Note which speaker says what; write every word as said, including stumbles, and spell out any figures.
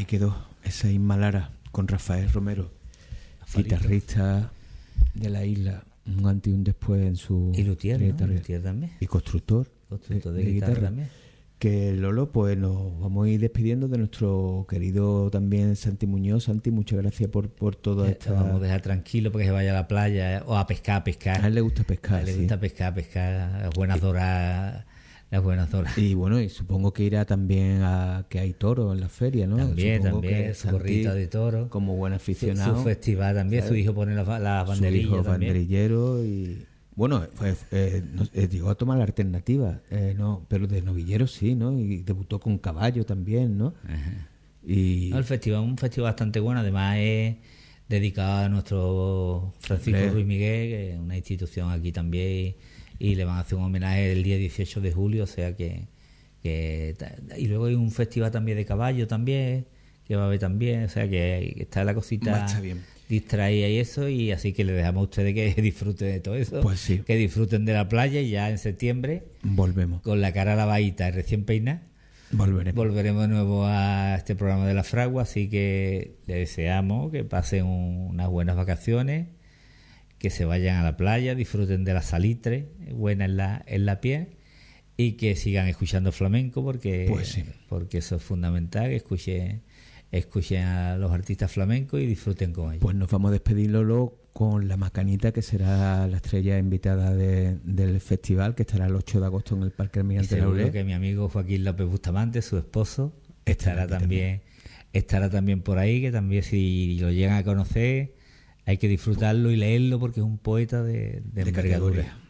Speaker 1: ahí quedó esa Isma Lara con Rafael Romero,
Speaker 2: Farito.
Speaker 1: Guitarrista de la isla, un antes y un después en su
Speaker 2: Y Luthier, ¿no?
Speaker 1: trayectoria.
Speaker 2: Luthier también.
Speaker 1: Y constructor,
Speaker 2: Constructor de, de guitarra, guitarra también.
Speaker 1: Que Lolo, pues nos vamos a ir despidiendo de nuestro querido también Santi Muñoz. Santi, muchas gracias por, por todo
Speaker 2: Eh,
Speaker 1: esto.
Speaker 2: Vamos a dejar tranquilo para que se vaya a la playa eh, o a pescar, a pescar.
Speaker 1: A él le gusta pescar.
Speaker 2: A él le
Speaker 1: sí.
Speaker 2: gusta pescar, pescar, las buenas doras, las buenas doras.
Speaker 1: Y bueno, y supongo que irá también a que hay toros en la feria, ¿no?
Speaker 2: También,
Speaker 1: Supongo
Speaker 2: también,
Speaker 1: que
Speaker 2: su
Speaker 1: Santi,
Speaker 2: gorrita de toro.
Speaker 1: como buen aficionado.
Speaker 2: Su, su festival también, ¿sabes? Su hijo pone las la banderillas.
Speaker 1: Su hijo
Speaker 2: también.
Speaker 1: banderillero y... Bueno, fue, eh, no, eh, llegó a tomar la alternativa, eh, no, pero de novillero sí, ¿no? Y debutó con caballo también, ¿no?
Speaker 2: Ajá.
Speaker 1: Y
Speaker 2: No, el festival es un festival bastante bueno, además es dedicado a nuestro Francisco
Speaker 1: Hombre.
Speaker 2: Ruiz Miguel, que es una institución aquí también, y, y le van a hacer un homenaje el día dieciocho de julio, o sea que, que... Y luego hay un festival también de caballo también, que va a haber también, o sea que está la cosita...
Speaker 1: marcha bien.
Speaker 2: Distraía y eso, y así que les dejamos a ustedes que disfruten de todo eso,
Speaker 1: Pues sí.
Speaker 2: que disfruten de la playa y ya en septiembre,
Speaker 1: Volvemos.
Speaker 2: con la cara lavadita y recién peinada,
Speaker 1: Volveremos.
Speaker 2: volveremos de nuevo a este programa de la Fragua, así que les deseamos que pasen un, unas buenas vacaciones, que se vayan a la playa, disfruten de la salitre buena en la, en la piel, y que sigan escuchando flamenco, porque,
Speaker 1: Pues sí.
Speaker 2: porque eso es fundamental, que escuchen escuchen a los artistas flamencos y disfruten con ellos.
Speaker 1: Pues nos vamos a despedir, Lolo, con la Macanita, que será la estrella invitada de, del festival, que estará el ocho de agosto en el Parque Almirante
Speaker 2: Seguro
Speaker 1: Laurel.
Speaker 2: que mi amigo Joaquín López Bustamante, su esposo,
Speaker 1: Estará
Speaker 2: estará
Speaker 1: aquí
Speaker 2: también,
Speaker 1: también.
Speaker 2: estará también por ahí, que también si lo llegan a conocer hay que disfrutarlo y leerlo porque es un poeta de, de,
Speaker 1: De
Speaker 2: envergadura.
Speaker 1: categoría.